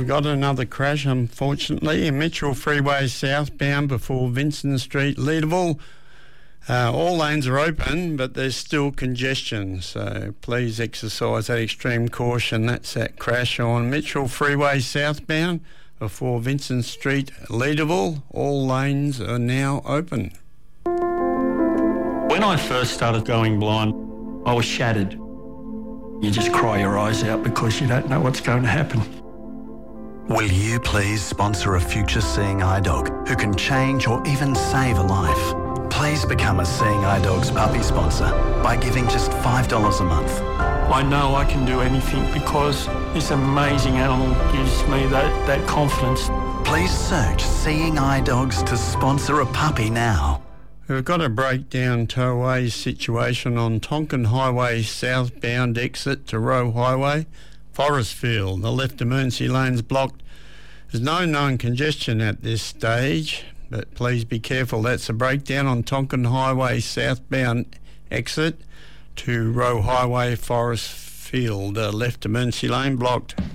we've got another crash, unfortunately. Mitchell Freeway southbound before Vincent Street, Leederville. All lanes are open, but there's still congestion, so please exercise that extreme caution. That's that crash on Mitchell Freeway southbound before Vincent Street, Leederville. All lanes are now open. When I first started going blind, I was shattered. You just cry your eyes out because you don't know what's going to happen. Will you please sponsor a future seeing eye dog who can change or even save a life? Please become a Seeing Eye Dogs puppy sponsor by giving just $5 a month. I know I can do anything because this amazing animal gives me that confidence. Please search Seeing Eye Dogs to sponsor a puppy now. We've got a breakdown tow-away situation on Tonkin Highway southbound exit to Rowe Highway, Forestfield. The left emergency lane's blocked. There's no known congestion at this stage, but please be careful. That's a breakdown on Tonkin Highway southbound exit to Rowe Highway, Forestfield. Left emergency lane blocked.